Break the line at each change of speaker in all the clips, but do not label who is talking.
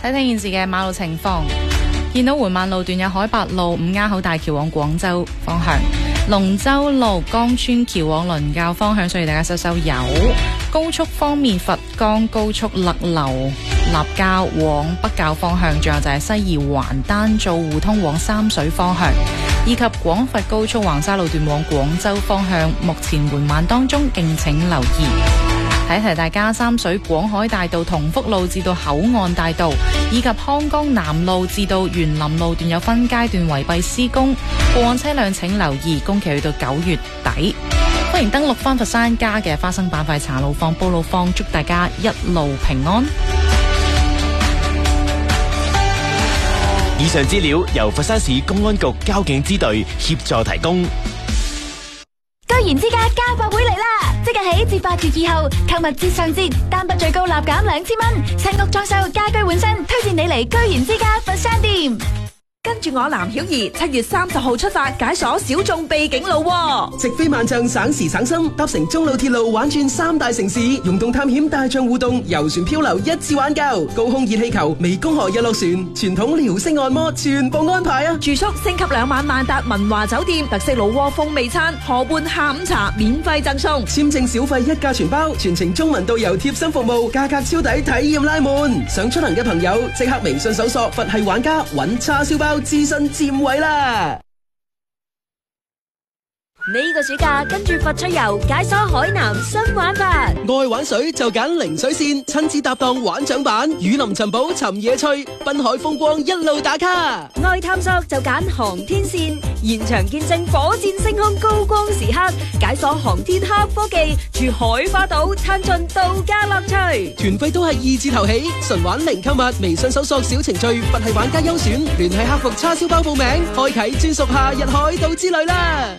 睇睇現時嘅馬路情況，見到緩慢路段有海白路五鴉口大橋往廣州方向，龍舟路江村橋往倫教方向，所以大家收油。高速方面，佛岡高速勒流立交往北滘方向，仲有就係西二環丹灶互通往三水方向，以及廣佛高速橫沙路段往廣州方向，目前緩慢當中，敬請留意。提提大家，三水廣海大道同福路至到口岸大道，以及康江南路至到園林路段有分階段圍蔽施工，過往車輛請留意，工期去到9月底。歡迎登錄翻佛山家嘅花生板塊查路況、報路況，祝大家一路平安。
以上資料由佛山市公安局交警支隊協助提供。
居然之家家博會嚟啦！即日起至8月2號，購物節上節，單筆最高立減2000蚊，新屋裝修、家居換新，推薦你嚟居然之家佛山店。
跟住我藍曉儀7月30號出發解鎖小眾秘境路喎，
直飛萬象省時省心，搭乘中路鐵路玩轉3大城市，溶洞探險大象互動，遊船漂流一次玩夠，高空熱氣球、湄公河日落船、傳統遼式按摩全部安排啊！
住宿升級2晚萬達文華酒店，特色老窩風味餐，河畔下午茶免費贈送，
簽證小費一價全包，全程中文導遊貼心服務，價格超抵，體驗拉滿。想出行嘅朋友即刻微信搜索佛系玩家，揾叉燒包諮詢佔位啦！
呢個暑假跟住佛出遊，解鎖海南新玩法。
愛玩水就揀零水線，親子搭檔玩槳板，雨林尋寶尋野趣，濱海風光一路打卡。
愛探索就揀航天線，現場見證火箭升空高光時刻，解鎖航天黑科技，住海花島參盡度假樂趣。
團費都係2字頭起，純玩零購物，微信搜索小程序佛系玩家優選，聯繫客服叉燒包報名，開啟專屬夏日海島之旅啦！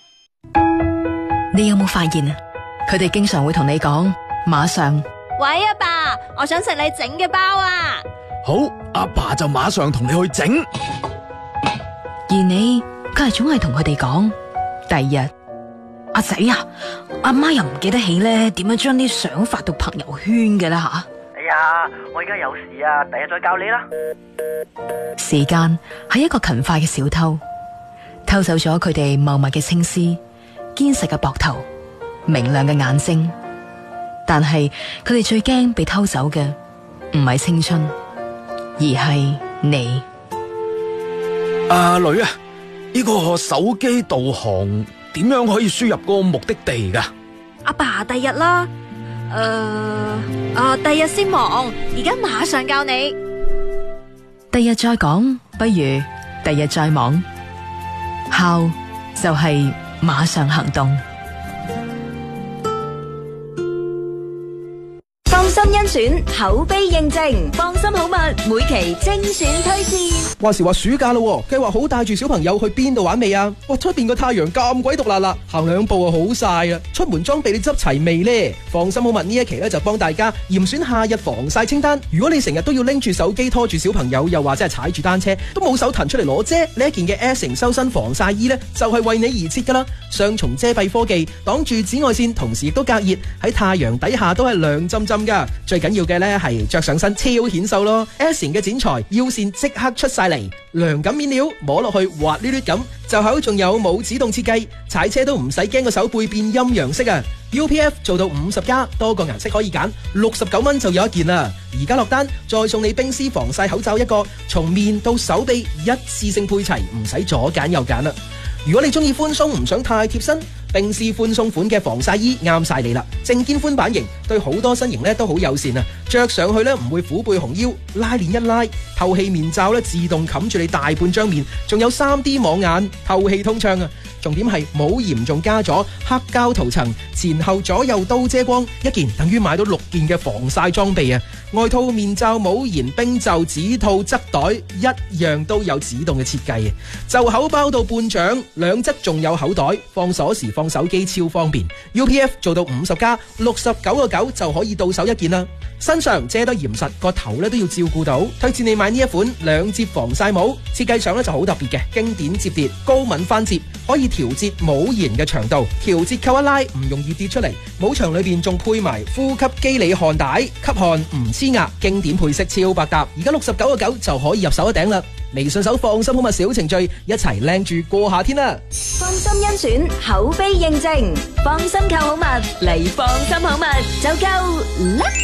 你有冇發現啊？佢哋經常會同你講馬上。
喂，阿爸，我想食你整嘅包啊！
好，阿爸就馬上同你去整。
而你佢係總係同佢哋講第日。阿仔啊，阿媽又唔記得起咧點樣將啲相發到朋友圈嘅啦吓。
哎呀，我而家有事啊，第日再教你啦。
時間係一個勤快嘅小偷，偷走咗佢哋茂密嘅青絲、堅實嘅膊頭、明亮嘅眼睛，但係佢哋最驚被偷走嘅唔係青春，而係你。
阿女啊，呢個手機導航點樣可以輸入個目的地噶？
阿爸，第日啦。第日先忙，而家馬上教你。
第日再講，不如第日再忙。孝就係馬上行動。
放心甄選，口碑認證，放心好物，每期精選推薦。
話時話暑假咯，計劃好帶住小朋友去邊度玩未啊？哇，出邊個太陽咁鬼毒辣辣，行2步就好曬啦！出門裝備你執齊未呢？放心好物呢一期咧就幫大家嚴選夏日防曬清單。如果你成日都要拎住手機拖住小朋友，又或者係踩住單車，都冇手騰出嚟攞遮，呢一件嘅 S 型修身防曬衣呢，就係為你而設噶啦。雙重遮蔽科技，擋住紫外線，同時亦都隔熱，喺太陽底下都係涼浸浸噶。最緊要嘅呢係着上身超顯瘦咯。S 型嘅剪裁，腰線即刻出晒嚟，涼感面料，摸落去滑捋捋咁。袖口仲有冇指動設計，踩車都唔使驚個手背變陰陽色啊！ UPF 做到50+，多個顏色可以揀，69蚊就有一件啦。而家落單再送你冰絲防曬口罩一個，從面到手臂一次性配齊，唔使左揀右揀啦。如果你中意寬鬆唔想太貼身，冰絲寬鬆款嘅防曬衣啱晒你啦。正肩寬版型，對好多身形咧都好友善啊！着上去咧唔會虎背熊腰，拉鏈一拉，透氣面罩咧自動冚住你大半張面，仲有 3D 網眼，透氣通暢啊！重點係冇嚴重加咗黑膠塗層，前後左右都遮光，一件等於買到6件嘅防曬裝備啊！外套、面罩、帽檐、冰袖、指套、側袋，一樣都有指動嘅設計啊！袖口包到半掌，兩側仲有口袋，放鎖匙、放手機超方便。UPF 做到50+，69.9就可以到手一件啦！新身上遮得嚴實，個頭咧都要照顧到。推薦你買呢一款兩摺防曬帽，設計上咧就好特別嘅，經典摺疊，高敏翻摺，可以調節帽檐嘅長度，調節扣一拉唔容易跌出嚟。帽長裏邊仲配埋呼吸機理汗帶，吸汗唔黐牙，經典配色超百搭。而家69.9就可以入手一頂啦。微信搜放心好物小程序，一齊靚住過夏天啦！
放心甄選，口碑認證，放心購好物嚟放心好物就夠 lucky。